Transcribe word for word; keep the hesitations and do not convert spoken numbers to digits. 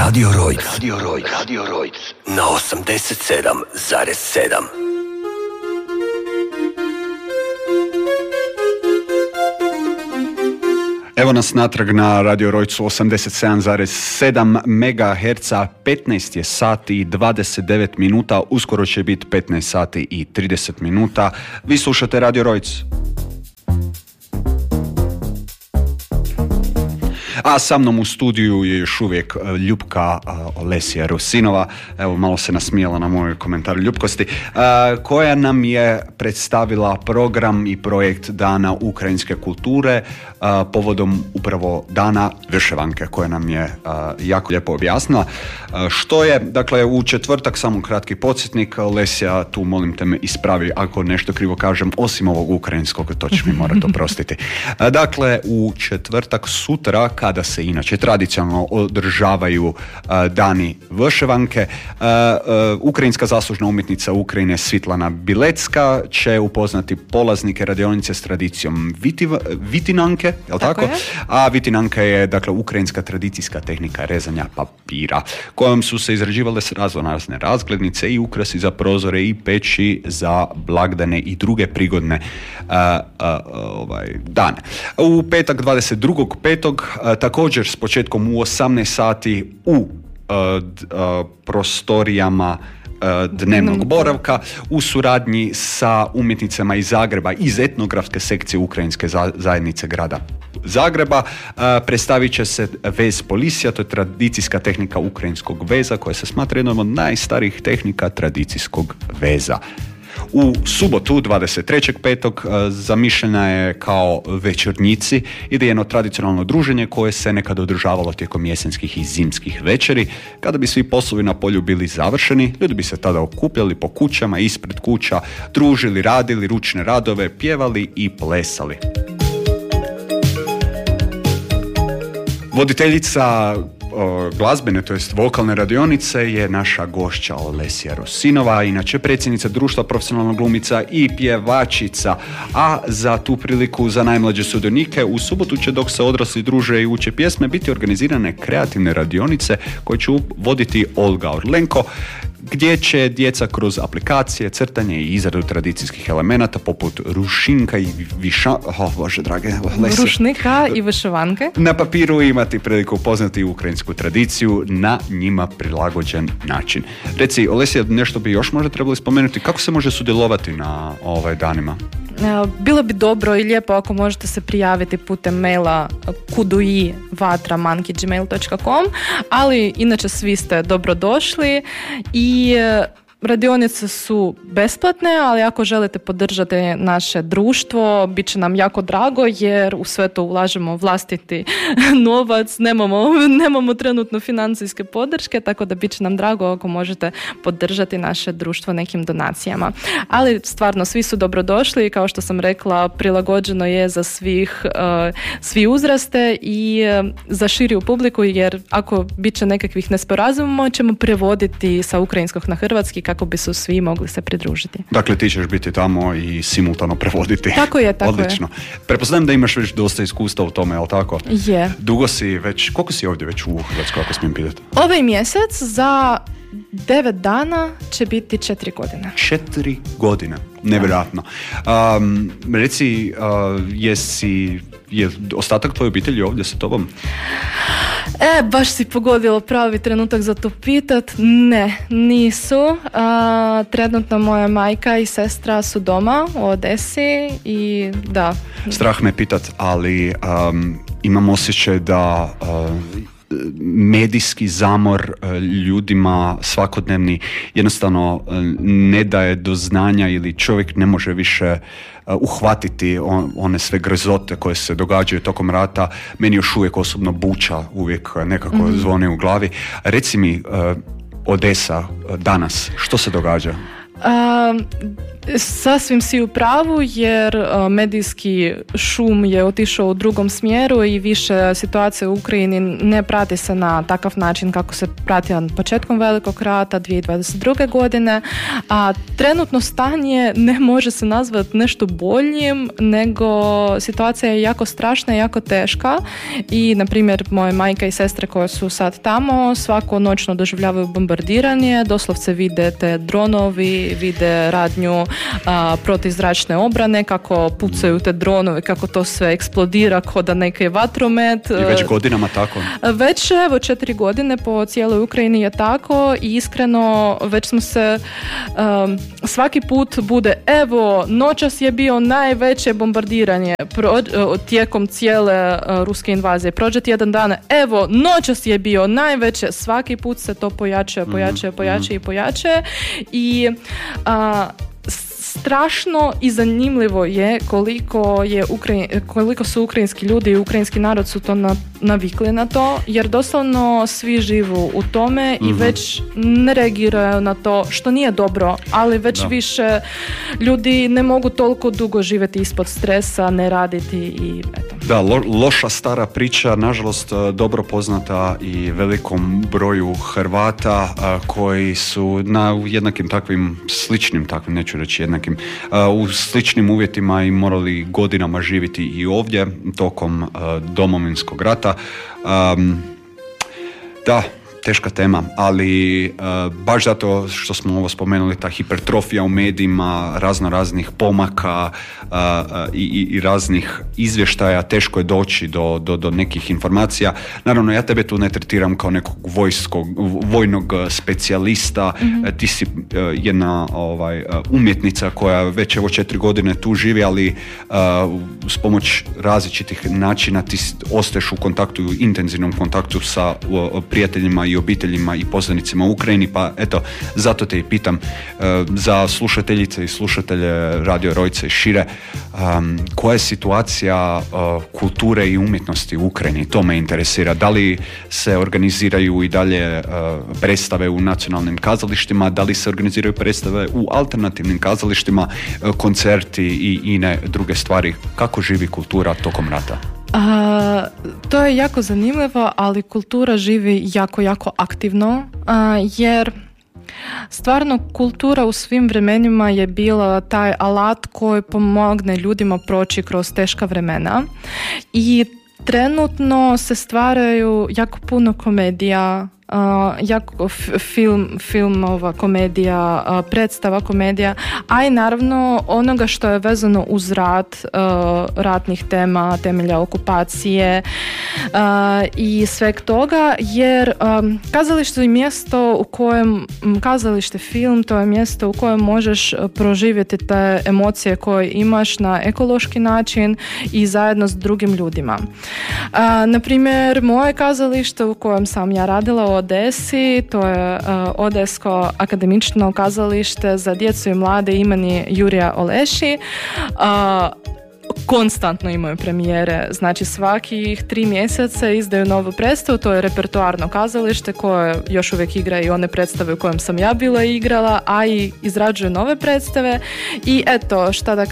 Radio Rojc. Radio Rojc. Radio Rojc. Na osamdeset sedam zarez sedam. Evo nas natrag na Radio Rojcu osamdeset sedam zarez sedam megaherca, petnaest je sati i dvadeset devet minuta, uskoro će biti petnaest sati i trideset minuta. Vi slušate Radio Rojc. A sa mnom u studiju je još uvijek Ljupka uh, Olesija Rusinova, evo malo se nasmijala na moj komentar ljupkosti, uh, koja nam je predstavila program i projekt Dana ukrajinske kulture uh, povodom upravo Dana Vyševanke, koja nam je uh, jako lijepo objasnila. Uh, što je, dakle, u četvrtak, samo kratki podsjetnik, Olesija, tu molim te me ispravi ako nešto krivo kažem, osim ovog ukrajinskog, to će mi morati oprostiti. Uh, dakle, u četvrtak sutra, kada se inače tradicionalno održavaju uh, Dani Vyševanke, uh, uh, ukrajinska zaslužna umjetnica Ukrajine Svitlana Bilecka će upoznati polaznike radionice s tradicijom vitiv, vitinanke, jel tako? tako? A vitinanka je, dakle, ukrajinska tradicijska tehnika rezanja papira, kojom su se izrađivale raznorazne razglednice i ukrasi za prozore i peći za blagdane i druge prigodne uh, uh, ovaj, dane. U petak dvadeset drugog petog uh, također s početkom u osamnaest sati u uh, d, uh, prostorijama uh, dnevnog boravka u suradnji sa umjetnicama iz Zagreba iz etnografske sekcije Ukrajinske za, zajednice grada Zagreba uh, predstavit će se vez polisija, to je tradicijska tehnika ukrajinskog veza koja se smatra jednom od najstarijih tehnika tradicijskog veza. U subotu, dvadeset trećeg petog zamišljena je kao večernjici, ide jedno tradicionalno druženje koje se nekada održavalo tijekom jesenskih i zimskih večeri. Kada bi svi poslovi na polju bili završeni, ljudi bi se tada okupljali po kućama, ispred kuća, družili, radili ručne radove, pjevali i plesali. Voditeljica glazbene, to jest vokalne radionice je naša gošća Olesija Rusinova, inače predsjednica društva profesionalnog glumica i pjevačica, a za tu priliku za najmlađe sudionike u subotu će, dok se odrasli druže i uče pjesme, biti organizirane kreativne radionice koje će voditi Olga Orlenko, gdje će djeca kroz aplikacije, crtanje i izradu tradicijskih elemenata poput rušinka i viša... Oh, Bože, drage, Olesija. Rušnika i vyševanke. Na papiru imati priliku upoznati ukrajinsku tradiciju na njima prilagođen način. Reci, Olesija, nešto bi još možda trebalo spomenuti, kako se može sudjelovati na ovaj danima? Bilo bi dobro i lijepo ako možete se prijaviti putem maila kudui vatra manki gmail dot com, ali inače svi ste dobrodošli i radionice su besplatne, ali ako želite podržati naše društvo, bit će nam jako drago jer u sve to ulažemo vlastiti novac, nemamo, nemamo trenutno financijske podrške, tako da bit će nam drago ako možete podržati naše društvo nekim donacijama. Ali stvarno svi su dobrodošli i kao što sam rekla, prilagođeno je za svih, uh, svi uzraste i uh, za širiju publiku, jer ako bit će nekakvih nesporazuma ćemo prevoditi sa ukrajinskog na hrvatski kako bi su svi mogli se pridružiti. Dakle, ti ćeš biti tamo i simultano prevoditi. Tako je, tako Odlično. je. Pretpostavljam da imaš već dosta iskustva u tome, jel tako? Je. Dugo si već, koliko si ovdje već u Hrvatskoj, ako smijem pitati? Ovaj mjesec za devet dana će biti četiri godine. Četiri godine, nevjerojatno. Um, reci, uh, jesi, je ostatak tvoje obitelji ovdje sa tobom? E, baš si pogodilo pravi trenutak za to pitat. Ne, nisu. A, trenutno moja majka i sestra su doma u Odesi i da. Strah me pitat, ali um, imam osjećaj da uh, medijski zamor ljudima svakodnevni jednostavno ne daje do znanja ili čovjek ne može više uhvatiti on, one sve grzote koje se događaju tokom rata. Meni još uvijek osobno buča uvijek nekako mm-hmm. zvoni u glavi. Reci mi, Odesa danas, što se događa? Um, Sasvim si u pravu, jer uh, medijski šum je otišao u drugom smjeru i više situacija u Ukrajini ne prati se na takav način kako se pratila početkom Velikog rata dvije tisuće dvadeset druge. godine, a trenutno stanje ne može se nazvati nešto boljim, nego situacija je jako strašna i jako teška i, na primjer, moje majka i sestre koje su sad tamo svako noćno doživljavaju bombardiranje, doslovce vide te dronovi, vide radnju a, protizračne obrane, kako pucaju te dronovi, kako to sve eksplodira kao da neki vatromet. I već godinama tako? Već, evo, četiri godine po cijeloj Ukrajini je tako i iskreno već smo se um, svaki put bude, evo, noćas je bio najveće bombardiranje pro, uh, tijekom cijele uh, ruske invazije. Prođe tjedan dana, evo, noćas je bio najveće, svaki put se to pojačuje, pojačuje, pojačuje i pojačuje i uh, strašno i zanimljivo je koliko, je Ukrajin, koliko su ukrajinski ljudi i ukrajinski narod su to na, navikli na to, jer doslovno svi živu u tome mm-hmm. i već ne reagiraju na to, što nije dobro, ali već da. više ljudi ne mogu toliko dugo živjeti ispod stresa, ne raditi i eto. Da, lo, loša stara priča, nažalost dobro poznata i velikom broju Hrvata a, koji su na jednakim takvim, sličnim takvim, neću reći jednakim, a, u sličnim uvjetima i morali godinama živjeti i ovdje tokom a, Domovinskog rata. A, da, teška tema, ali uh, baš zato što smo ovo spomenuli, ta hipertrofija u medijima, razno raznih pomaka uh, uh, i, i raznih izvještaja, teško je doći do, do, do nekih informacija. Naravno, ja tebe tu ne tretiram kao nekog vojskog, vojnog specijalista, mm-hmm. uh, ti si uh, jedna ovaj, uh, umjetnica koja već evo četiri godine tu živi, ali uh, s pomoć različitih načina ti ostaješ u kontaktu, u intenzivnom kontaktu sa uh, prijateljima i obiteljima i poznanicima u Ukrajini, pa eto, zato te i pitam uh, za slušateljice i slušatelje Radio Rojce i šire, um, koja je situacija uh, kulture i umjetnosti u Ukrajini? To me interesira. Da li se organiziraju i dalje uh, predstave u nacionalnim kazalištima, da li se organiziraju predstave u alternativnim kazalištima, uh, koncerti i ine druge stvari? Kako živi kultura tokom rata? A, to je jako zanimljivo, ali kultura živi jako, jako aktivno, a, jer stvarno kultura u svim vremenima je bila taj alat koji pomogne ljudima proći kroz teška vremena i trenutno se stvaraju jako puno komedija, Uh, jako f- film, filmova komedija, uh, predstava komedija, a i naravno onoga što je vezano uz rat, uh, ratnih tema, temelja okupacije uh, i sveg toga, jer um, kazalište je mjesto u kojem, kazalište, film, to je mjesto u kojem možeš proživjeti te emocije koje imaš na ekološki način i zajedno s drugim ljudima. Uh, na primjer, moje kazalište u kojem sam ja radila Odesi, to je uh, Odesko akademično kazalište za djecu i mlade imeni Jurija Oleši. Uh, konstantno imaju premijere, znači svakih tri mjeseca izdaju novu predstavu, to je repertoarno kazalište koje još uvijek igra i one predstave u kojem sam ja bila igrala, a i izrađuju nove predstave i eto, šta da